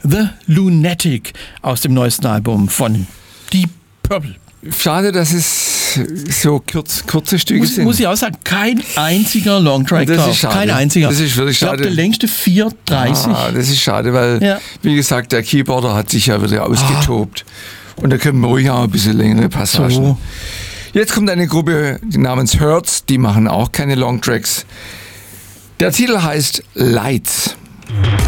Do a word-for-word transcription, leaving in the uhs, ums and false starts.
The Lunatic aus dem neuesten Album von Deep Purple. Schade, dass es so kurz, kurze Stücke muss, sind. Muss ich auch sagen, kein einziger Longtrack das drauf. Ist schade. Kein einziger. Das ist wirklich ich glaube, schade. der längste vier dreißig. Ah, das ist schade, weil, ja. wie gesagt, der Keyboarder hat sich ja wieder ausgetobt. Ah. Und da können wir ruhig auch ein bisschen längere Passagen. So. Jetzt kommt eine Gruppe namens Hurts, die machen auch keine Longtracks. Der Titel heißt Lights.